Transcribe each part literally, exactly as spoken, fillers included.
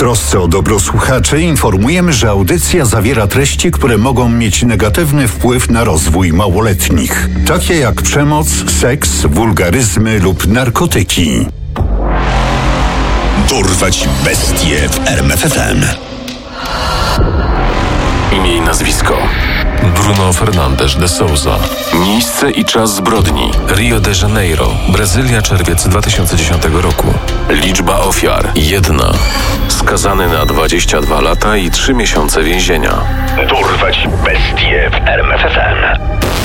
trosce o dobro słuchaczy informujemy, że audycja zawiera treści, które mogą mieć negatywny wpływ na rozwój małoletnich, takie jak przemoc, seks, wulgaryzmy lub narkotyki. Dorwać bestie w R M F F M. Imię i nazwisko: Bruno Fernandes de Souza. Miejsce i czas zbrodni: Rio de Janeiro, Brazylia, czerwiec dwa tysiące dziesiątego roku. Liczba ofiar: jedna. Skazany na dwadzieścia dwa lata i trzy miesiące więzienia. Dorwać bestie w R M F F M.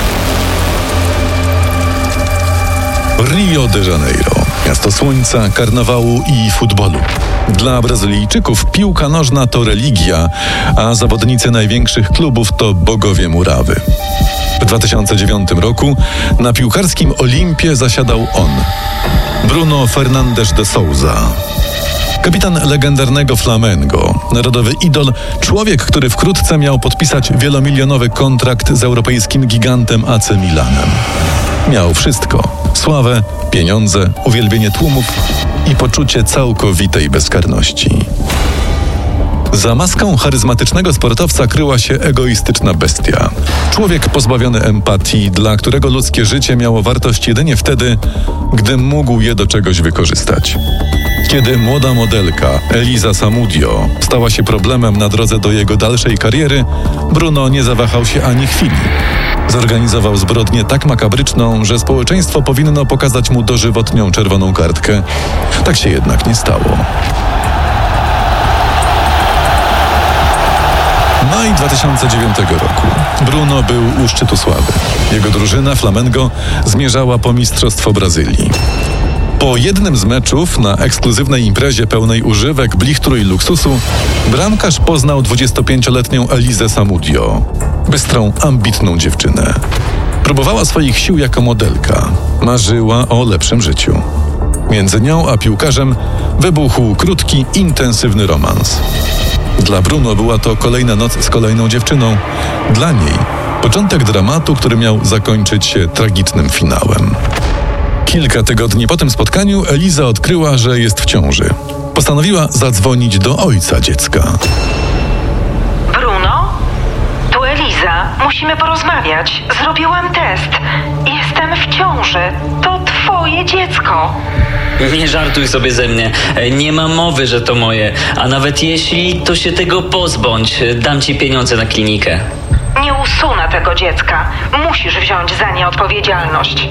Rio de Janeiro. Miasto słońca, karnawału i futbolu. Dla Brazylijczyków piłka nożna to religia, a zawodnicy największych klubów to bogowie murawy. W dwa tysiące dziewiątym roku na piłkarskim Olimpie zasiadał on, Bruno Fernandes de Souza. Kapitan legendarnego Flamengo, narodowy idol, człowiek, który wkrótce miał podpisać wielomilionowy kontrakt z europejskim gigantem A C Milanem. Miał wszystko: sławę, pieniądze, uwielbienie tłumów i poczucie całkowitej bezkarności. Za maską charyzmatycznego sportowca kryła się egoistyczna bestia. Człowiek pozbawiony empatii, dla którego ludzkie życie miało wartość jedynie wtedy, gdy mógł je do czegoś wykorzystać. Kiedy młoda modelka Elisa Samudio stała się problemem na drodze do jego dalszej kariery, Bruno nie zawahał się ani chwili. Zorganizował zbrodnię tak makabryczną, że społeczeństwo powinno pokazać mu dożywotnią czerwoną kartkę. Tak się jednak nie stało. Maj dwa tysiące dziewiątego roku. Bruno był u szczytu sławy. Jego drużyna Flamengo zmierzała po mistrzostwo Brazylii. Po jednym z meczów na ekskluzywnej imprezie pełnej używek, blichtru i luksusu bramkarz poznał dwudziestopięcioletnią Elisę Samudio. Bystrą, ambitną dziewczynę. Próbowała swoich sił jako modelka. Marzyła o lepszym życiu. Między nią a piłkarzem wybuchł krótki, intensywny romans. Dla Bruno była to kolejna noc z kolejną dziewczyną. Dla niej początek dramatu, który miał zakończyć się tragicznym finałem. Kilka tygodni po tym spotkaniu Eliza odkryła, że jest w ciąży. Postanowiła zadzwonić do ojca dziecka. Bruno? Tu Eliza. Musimy porozmawiać. Zrobiłam test. Jestem w ciąży. To twoje dziecko. Nie żartuj sobie ze mnie. Nie ma mowy, że to moje. A nawet jeśli, to się tego pozbądź. Dam ci pieniądze na klinikę. Nie usunę tego dziecka. Musisz wziąć za nie odpowiedzialność.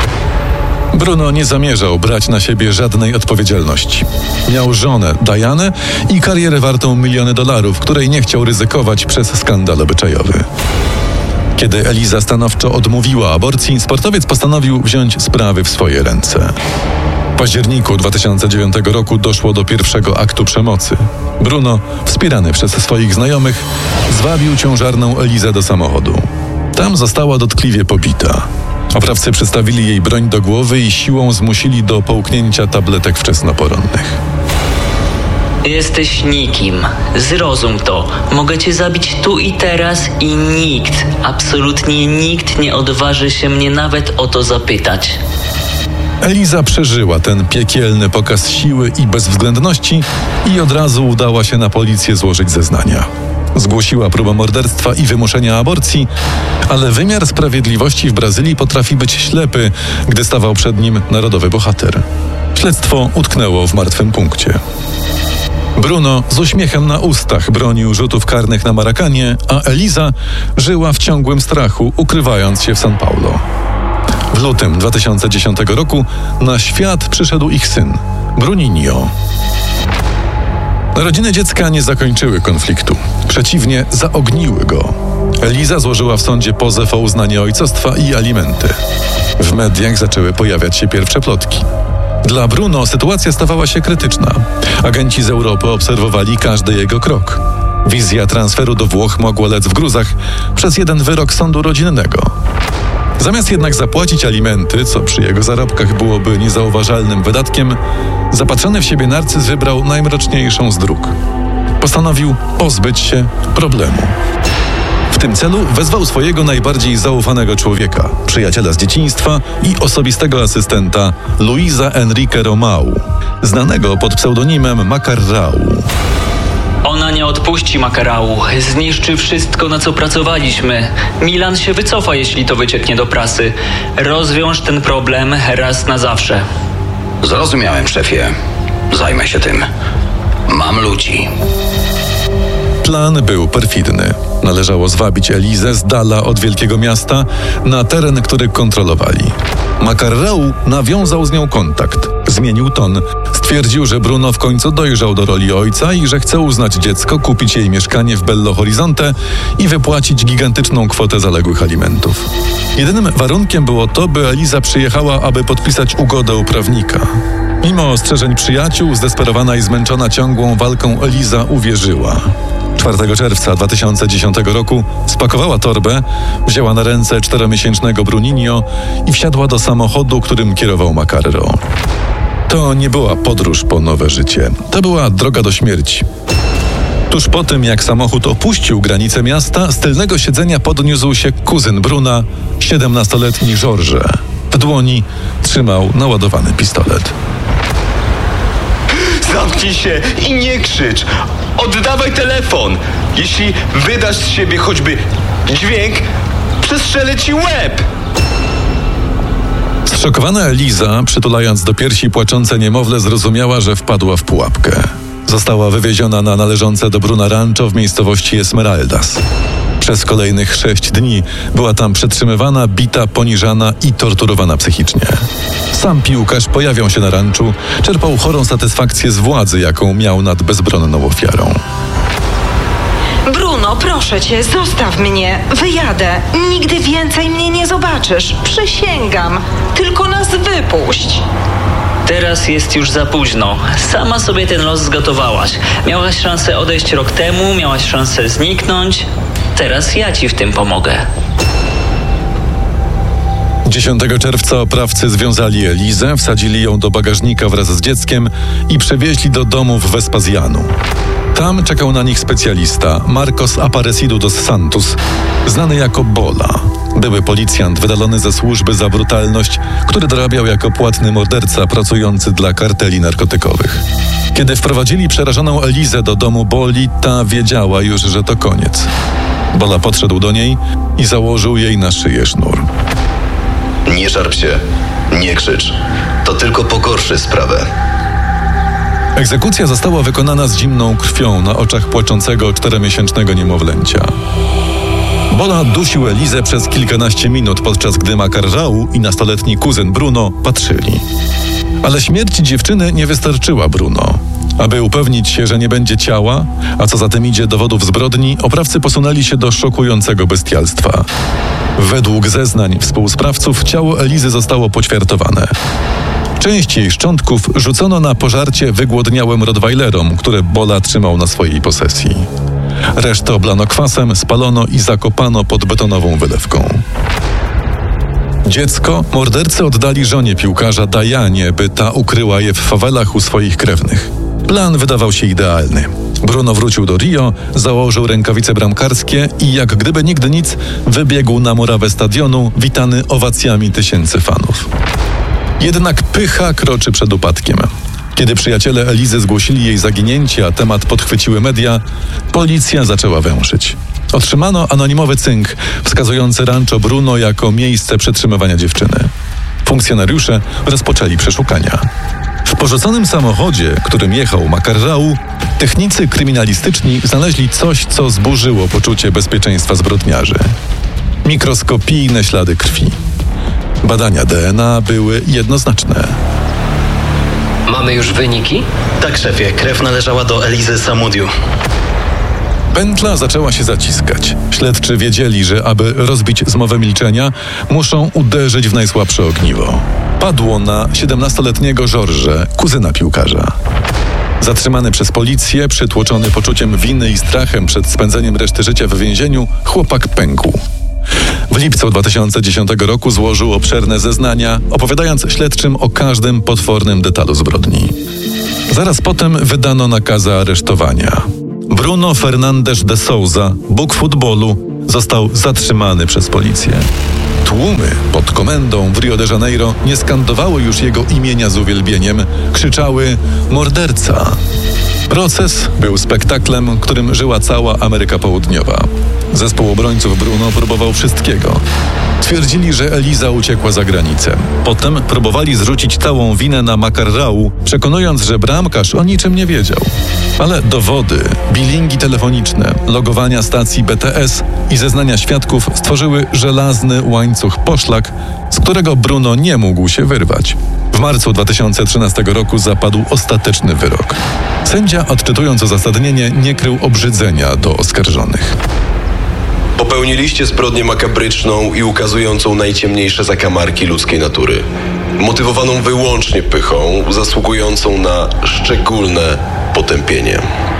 Bruno nie zamierzał brać na siebie żadnej odpowiedzialności. Miał żonę, Dianę, i karierę wartą miliony dolarów, której nie chciał ryzykować przez skandal obyczajowy. Kiedy Eliza stanowczo odmówiła aborcji, sportowiec postanowił wziąć sprawy w swoje ręce. W październiku dwa tysiące dziewiątego roku doszło do pierwszego aktu przemocy. Bruno, wspierany przez swoich znajomych, zwabił ciążarną Elizę do samochodu. Tam została dotkliwie pobita. Oprawcy przystawili jej broń do głowy i siłą zmusili do połknięcia tabletek wczesnoporonnych. Jesteś nikim. Zrozum to. Mogę cię zabić tu i teraz i nikt, absolutnie nikt nie odważy się mnie nawet o to zapytać. Eliza przeżyła ten piekielny pokaz siły i bezwzględności i od razu udała się na policję złożyć zeznania. Zgłosiła próbę morderstwa i wymuszenia aborcji, ale wymiar sprawiedliwości w Brazylii potrafi być ślepy, gdy stawał przed nim narodowy bohater. Śledztwo utknęło w martwym punkcie. Bruno z uśmiechem na ustach bronił rzutów karnych na Marakanie, a Eliza żyła w ciągłym strachu, ukrywając się w São Paulo. W lutym dwa tysiące dziesiątego roku na świat przyszedł ich syn, Bruninho. Narodziny dziecka nie zakończyły konfliktu. Przeciwnie, zaogniły go. Eliza złożyła w sądzie pozew o uznanie ojcostwa i alimenty. W mediach zaczęły pojawiać się pierwsze plotki. Dla Bruno sytuacja stawała się krytyczna. Agenci z Europy obserwowali każdy jego krok. Wizja transferu do Włoch mogła lec w gruzach przez jeden wyrok sądu rodzinnego. Zamiast jednak zapłacić alimenty, co przy jego zarobkach byłoby niezauważalnym wydatkiem, zapatrzony w siebie narcyz wybrał najmroczniejszą z dróg. Postanowił pozbyć się problemu. W tym celu wezwał swojego najbardziej zaufanego człowieka, przyjaciela z dzieciństwa i osobistego asystenta Luisa Henrique Romão, znanego pod pseudonimem Macarrão. Ona nie odpuści Makarału. Zniszczy wszystko, na co pracowaliśmy. Milan się wycofa, jeśli to wycieknie do prasy. Rozwiąż ten problem raz na zawsze. Zrozumiałem, szefie. Zajmę się tym. Mam ludzi. Plan był perfidny. Należało zwabić Elizę z dala od wielkiego miasta na teren, który kontrolowali. Makarrału nawiązał z nią kontakt. Zmienił ton. Stwierdził, że Bruno w końcu dojrzał do roli ojca i że chce uznać dziecko, kupić jej mieszkanie w Belo Horizonte i wypłacić gigantyczną kwotę zaległych alimentów. Jedynym warunkiem było to, by Eliza przyjechała, aby podpisać ugodę u prawnika. Mimo ostrzeżeń przyjaciół, zdesperowana i zmęczona ciągłą walką, Eliza uwierzyła. czwartego czerwca dwa tysiące dziesiątego roku spakowała torbę, wzięła na ręce czteromiesięcznego Bruninho i wsiadła do samochodu, którym kierował Makarro. To nie była podróż po nowe życie. To była droga do śmierci. Tuż po tym, jak samochód opuścił granice miasta, z tylnego siedzenia podniósł się kuzyn Bruna, siedemnastoletni Georges. W dłoni trzymał naładowany pistolet. Zamknij się i nie krzycz! Oddawaj telefon! Jeśli wydasz z siebie choćby dźwięk, przestrzelę ci łeb! Zszokowana Eliza, przytulając do piersi płaczące niemowlę, zrozumiała, że wpadła w pułapkę. Została wywieziona na należące do Bruna rancho w miejscowości Esmeraldas. Przez kolejnych sześć dni była tam przetrzymywana, bita, poniżana i torturowana psychicznie. Sam piłkarz pojawiał się na ranczu, czerpał chorą satysfakcję z władzy, jaką miał nad bezbronną ofiarą. Bruno, proszę cię, zostaw mnie. Wyjadę. Nigdy więcej mnie nie zobaczysz. Przysięgam. Tylko nas wypuść. Teraz jest już za późno. Sama sobie ten los zgotowałaś. Miałaś szansę odejść rok temu, miałaś szansę zniknąć. Teraz ja ci w tym pomogę. dziesiątego czerwca oprawcy związali Elizę, wsadzili ją do bagażnika wraz z dzieckiem i przewieźli do domu w Vespasianu. Tam czekał na nich specjalista, Marcos Aparecido dos Santos, znany jako Bola. Były policjant wydalony ze służby za brutalność, który dorabiał jako płatny morderca pracujący dla karteli narkotykowych. Kiedy wprowadzili przerażoną Elizę do domu Boli, ta wiedziała już, że to koniec. Bola podszedł do niej i założył jej na szyję sznur. Nie szarp się. Nie krzycz. To tylko pogorszy sprawę. Egzekucja została wykonana z zimną krwią na oczach płaczącego czteromiesięcznego niemowlęcia. Bola dusił Elizę przez kilkanaście minut, podczas gdy Makarrału i nastoletni kuzyn Bruno patrzyli. Ale śmierć dziewczyny nie wystarczyła Bruno. Aby upewnić się, że nie będzie ciała, a co za tym idzie dowodów zbrodni, oprawcy posunęli się do szokującego bestialstwa. Według zeznań współsprawców ciało Elizy zostało poćwiartowane. Część jej szczątków rzucono na pożarcie wygłodniałym rottweilerom, które Bola trzymał na swojej posesji. Resztę oblano kwasem, spalono i zakopano pod betonową wylewką. Dziecko mordercy oddali żonie piłkarza Dianie, by ta ukryła je w fawelach u swoich krewnych. Plan wydawał się idealny. Bruno wrócił do Rio, założył rękawice bramkarskie i jak gdyby nigdy nic, wybiegł na murawę stadionu, witany owacjami tysięcy fanów. Jednak pycha kroczy przed upadkiem. Kiedy przyjaciele Elizy zgłosili jej zaginięcie, a temat podchwyciły media, policja zaczęła węszyć. Otrzymano anonimowy cynk wskazujący rancho Bruno jako miejsce przetrzymywania dziewczyny. Funkcjonariusze rozpoczęli przeszukania. W porzuconym samochodzie, którym jechał Makarrału, technicy kryminalistyczni znaleźli coś, co zburzyło poczucie bezpieczeństwa zbrodniarzy. Mikroskopijne ślady krwi. Badania D N A były jednoznaczne. Mamy już wyniki? Tak, szefie. Krew należała do Elizy Samudiu. Pętla zaczęła się zaciskać. Śledczy wiedzieli, że aby rozbić zmowę milczenia, muszą uderzyć w najsłabsze ogniwo. Padło na siedemnastoletniego Georges, kuzyna piłkarza. Zatrzymany przez policję, przytłoczony poczuciem winy i strachem przed spędzeniem reszty życia w więzieniu, chłopak pękł. W lipcu dwa tysiące dziesiątego roku złożył obszerne zeznania, opowiadając śledczym o każdym potwornym detalu zbrodni. Zaraz potem wydano nakazy aresztowania. Bruno Fernandes de Souza, bóg futbolu, został zatrzymany przez policję. Tłumy pod komendą w Rio de Janeiro nie skandowały już jego imienia z uwielbieniem, krzyczały: morderca. Proces był spektaklem, którym żyła cała Ameryka Południowa. Zespół obrońców Bruno próbował wszystkiego. Twierdzili, że Eliza uciekła za granicę. Potem próbowali zrzucić całą winę na McCarrau, przekonując, że bramkarz o niczym nie wiedział. Ale dowody, bilingi telefoniczne, logowania stacji B T S i zeznania świadków stworzyły żelazny łańcuch poszlak, z którego Bruno nie mógł się wyrwać. W marcu dwa tysiące trzynastego roku zapadł ostateczny wyrok. Sędzia, odczytując uzasadnienie, nie krył obrzydzenia do oskarżonych. Popełniliście zbrodnię makabryczną i ukazującą najciemniejsze zakamarki ludzkiej natury. Motywowaną wyłącznie pychą, zasługującą na szczególne potępienie.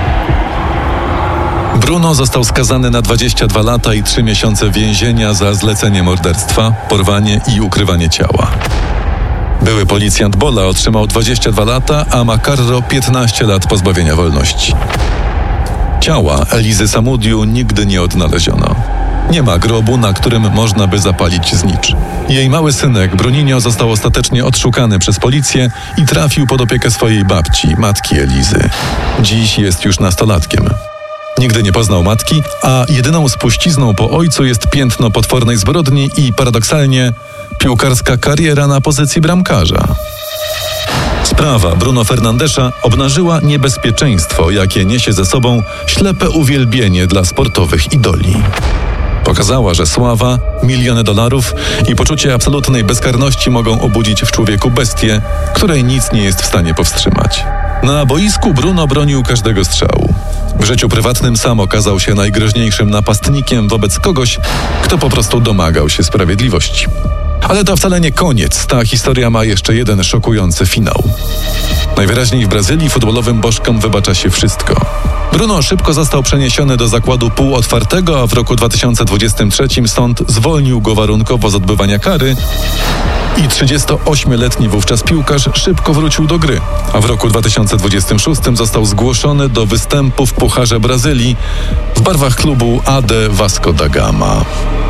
Bruno został skazany na dwadzieścia dwa lata i trzy miesiące więzienia za zlecenie morderstwa, porwanie i ukrywanie ciała. Były policjant Bola otrzymał dwadzieścia dwa lata, a McCarrau piętnaście lat pozbawienia wolności. Ciała Elizy Samudiu nigdy nie odnaleziono. Nie ma grobu, na którym można by zapalić znicz. Jej mały synek Bruninho został ostatecznie odszukany przez policję i trafił pod opiekę swojej babci, matki Elizy. Dziś jest już nastolatkiem. Nigdy nie poznał matki, a jedyną spuścizną po ojcu jest piętno potwornej zbrodni i paradoksalnie piłkarska kariera na pozycji bramkarza. Sprawa Bruno Fernandesza obnażyła niebezpieczeństwo, jakie niesie ze sobą ślepe uwielbienie dla sportowych idoli. Pokazała, że sława, miliony dolarów i poczucie absolutnej bezkarności mogą obudzić w człowieku bestię, której nic nie jest w stanie powstrzymać. Na boisku Bruno bronił każdego strzału. W życiu prywatnym sam okazał się najgroźniejszym napastnikiem wobec kogoś, kto po prostu domagał się sprawiedliwości. Ale to wcale nie koniec. Ta historia ma jeszcze jeden szokujący finał. Najwyraźniej w Brazylii futbolowym bożkom wybacza się wszystko. Bruno szybko został przeniesiony do zakładu półotwartego, a w roku dwa tysiące dwudziestym trzecim sąd zwolnił go warunkowo z odbywania kary i trzydziestoośmioletni wówczas piłkarz szybko wrócił do gry, a w roku dwa tysiące dwudziestym szóstym został zgłoszony do występu w Pucharze Brazylii w barwach klubu A D Vasco da Gama.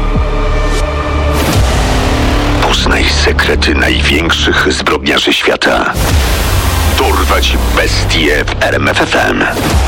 Poznaj sekrety największych zbrodniarzy świata. Dorwać bestie w R M F F M.